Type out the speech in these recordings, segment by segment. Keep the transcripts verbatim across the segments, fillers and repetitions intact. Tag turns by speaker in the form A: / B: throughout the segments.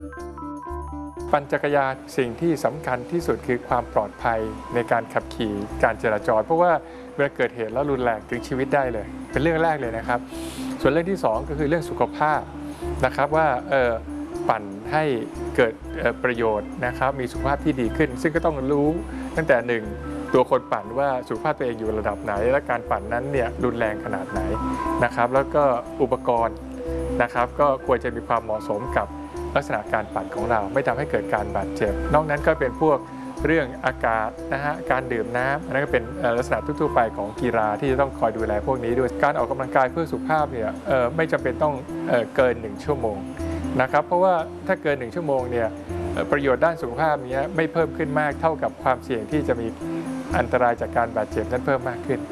A: ปั่นจักรยานสิ่งที่สำคัญที่สุดคือความปลอดภัยในการขับขี่การจราจรเพราะว่าเวลาเกิดเหตุแล้วรุนแรงถึงชีวิตได้เลยเป็นเรื่องแรกเลยนะครับส่วนเรื่องที่สองก็คือเรื่องสุขภาพนะครับว่าเออปั่นให้เกิดประโยชน์นะครับมีสุขภาพที่ดีขึ้นซึ่งก็ต้องรู้ตั้งแต่หนึ่งตัวคนปั่นว่าสุขภาพตัวเองอยู่ระดับไหนและการปั่นนั้นเนี่ยรุนแรงขนาดไหนนะครับแล้วก็อุปกรณ์นะครับก็ควรจะมีความเหมาะสมกับลักษณะการปั่นของเราไม่ทำให้เกิดการบาดเจ็บนอกนั้นก็เป็นพวกเรื่องอากาศนะฮะการดื่มน้ำอันนั้นก็เป็นลักษณะทั่วๆไปของกีฬาที่จะต้องคอยดูแลพวกนี้ด้วยการออกกำลังกายเพื่อสุขภาพเนี่ยไม่จำเป็นต้องเกินหนึ่งชั่วโมงนะครับเพราะว่าถ้าเกินหนึ่งชั่วโมงเนี่ยประโยชน์ด้านสุขภาพนี้ไม่เพิ่มขึ้นมากเท่ากับความเสี่ยงที่จะมีอันตรายจากการบาดเจ็บนั้นเพิ่มมากขึ้น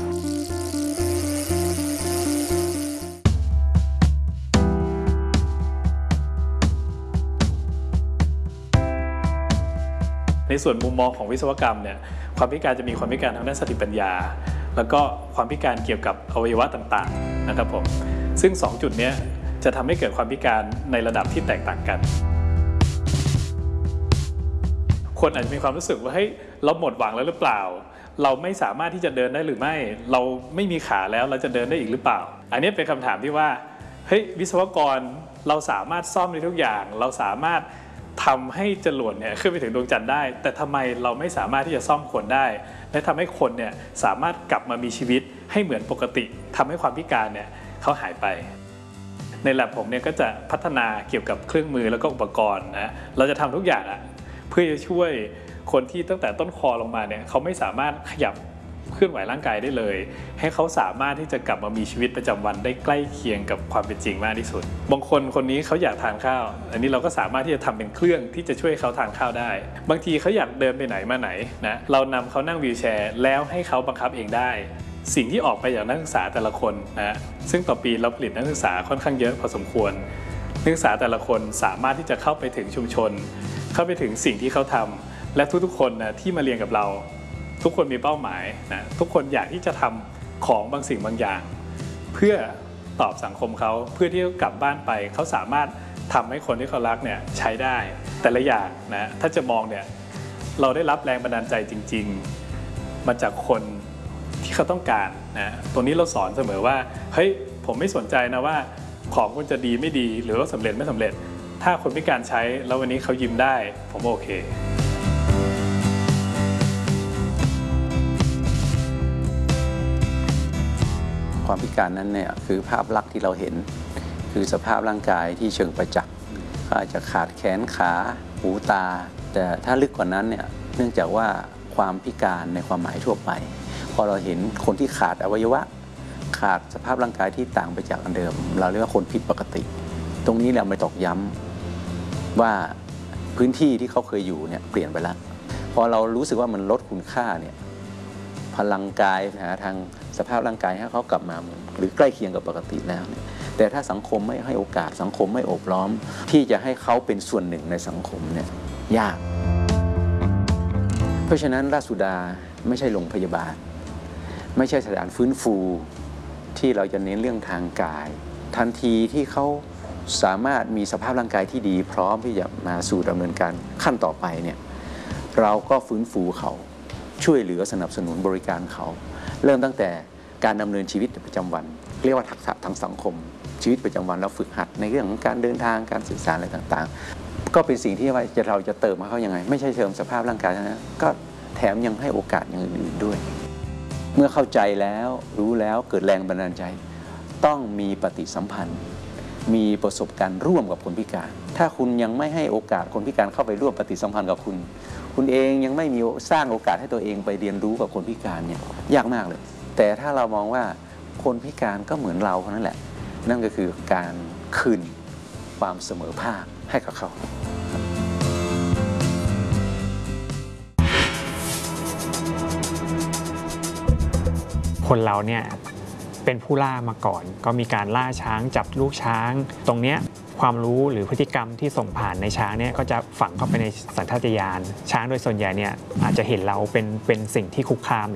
B: ในส่วนมุมมองของวิศวกรรมเนี่ยความพิการจะมีความพิการทางด้านสติปัญญาแล้วก็ความพิการเกี่ยวกับอวัยวะต่างๆนะครับผมซึ่งสองจุดนี้จะทำให้เกิดความพิการในระดับที่แตกต่างกันคนอาจจะมีความรู้สึกว่าเฮ้ยเราหมดหวังแล้วหรือเปล่าเราไม่สามารถที่จะเดินได้หรือไม่เราไม่มีขาแล้วเราจะเดินได้อีกหรือเปล่าอันนี้เป็นคำถามที่ว่าเฮ้ยวิศวกรเราสามารถซ่อมได้ทุกอย่างเราสามารถทำให้จรวดเนี่ยขึ้นไปถึงดวงจันทร์ได้แต่ทำไมเราไม่สามารถที่จะซ่อมคนได้และทำให้คนเนี่ยสามารถกลับมามีชีวิตให้เหมือนปกติทำให้ความพิการเนี่ยเขาหายไปใน lab ผมเนี่ยก็จะพัฒนาเกี่ยวกับเครื่องมือแล้วก็อุปกรณ์นะเราจะทำทุกอย่างอะเพื่อจะช่วยคนที่ตั้งแต่ต้นคอลงมาเนี่ยเขาไม่สามารถขยับเคลื่อนไหวร่างกายได้เลยให้เขาสามารถที่จะกลับมามีชีวิตประจำวันได้ใกล้เคียงกับความเป็นจริงมากที่สุดบางคนคนนี้เขาอยากทานข้าวอันนี้เราก็สามารถที่จะทำเป็นเครื่องที่จะช่วยเขาทานข้าวได้บางทีเขาอยากเดินไปไหนมาไหนนะเรานำเขานั่งวีลแชร์แล้วให้เขาบังคับเองได้สิ่งที่ออกไปจากนักศึกษาแต่ละคนนะซึ่งต่อปีเราผลิตนักศึกษาค่อนข้างเยอะพอสมควรนักศึกษาแต่ละคนสามารถที่จะเข้าไปถึงชุมชนเข้าไปถึงสิ่งที่เขาทำและทุกๆคนนะที่มาเรียนกับเราทุกคนมีเป้าหมายนะทุกคนอยากที่จะทำของบางสิ่งบางอย่างเพื่อตอบสังคมเขาเพื่อที่จะกลับบ้านไปเขาสามารถทำให้คนที่เขารักเนี่ยใช้ได้แต่ละอย่างนะถ้าจะมองเนี่ยเราได้รับแรงบันดาลใจจริงๆมาจากคนที่เขาต้องการนะตรงนี้เราสอนเสมอว่าเฮ้ยผมไม่สนใจนะว่าของคุณจะดีไม่ดีหรือว่าสำเร็จไม่สำเร็จถ้าคนพิการใช้แล้ววันนี้เขายิ้มได้ผมโอเค
C: ความพิการนั้นเนี่ยคือภาพลักษณ์ที่เราเห็นคือสภาพร่างกายที่เชิงประจักษ์อาจจะขาดแขนขาหูตาแต่ถ้าลึกกว่านั้นเนี่ยเนื่องจากว่าความพิการในความหมายทั่วไปพอเราเห็นคนที่ขาดอวัยวะขาดสภาพร่างกายที่ต่างไปจากอันเดิมเราเรียกว่าคนผิดปกติตรงนี้เราไม่ตอกย้ำว่าพื้นที่ที่เขาเคยอยู่เนี่ยเปลี่ยนไปแล้วพอเรารู้สึกว่ามันลดคุณค่าเนี่ยพลังกายหาทางสภาพร่างกายให้เขากลับมาหรือใกล้เคียงกับปกติแล้วเนี่ยแต่ถ้าสังคมไม่ให้โอกาสสังคมไม่โอบล้อมที่จะให้เขาเป็นส่วนหนึ่งในสังคมเนี่ยยากเพราะฉะนั้นราชสุดาไม่ใช่โรงพยาบาลไม่ใช่สถานฟื้นฟูที่เราจะเน้นเรื่องทางกายทันทีที่เขาสามารถมีสภาพร่างกายที่ดีพร้อมที่จะมาสู่ดำเนินการขั้นต่อไปเนี่ยเราก็ฟื้นฟูเขาช่วยเหลือสนับสนุนบริการเขาเริ่มตั้งแต่การดำเนินชีวิตประจำวันเรียกว่าทักษะทางสังคมชีวิตประจำวันเราฝึกหัดในเรื่องของการเดินทางการสื่อสารอะไรต่างๆก็เป็นสิ่งที่ว่าจะเราจะเติมให้เขายังไงไม่ใช่เติมสภาพร่างกายนะก็แถมยังให้โอกาสอย่างอื่นๆด้วยเมื่อเข้าใจแล้วรู้แล้วเกิดแรงบันดาลใจต้องมีปฏิสัมพันธ์มีประสบการณ์ร่วมกับคนพิการถ้าคุณยังไม่ให้โอกาสคนพิการเข้าไปร่วมปฏิสัมพันธ์กับคุณคุณเองยังไม่มีสร้างโอกาสให้ตัวเองไปเรียนรู้กับคนพิการเนี่ยยากมากเลยแต่ถ้าเรามองว่าคนพิการก็เหมือนเราเท่านั้นแหละนั่นก็คือการคืนความเสมอภาคให้กับเขา
D: คนเราเนี่ยเป็นผู้ล่ามาก่อนก็มีการล่าช้างจับลูกช้างตรงเนี้ยความรู้หรือพฤติกรรมที่ส่งผ่านในช้างเนี่ยก็จะฝังเข้าไปในสัญชาตญาณช้างโดยส่วนใหญ่เนี่ยอาจจะเห็นเราเป็นเป็นสิ่งที่คุกคาม